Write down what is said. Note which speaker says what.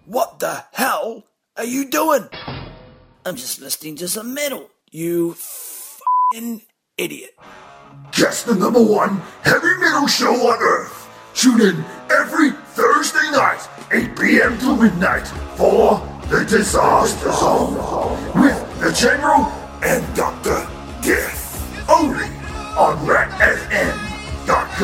Speaker 1: What the hell are you doing? I'm just listening to some metal, you f***ing idiot.
Speaker 2: Just the #1 heavy metal show on Earth. Tune in every Thursday night, 8 p.m. to midnight, for The Disaster Zone with the General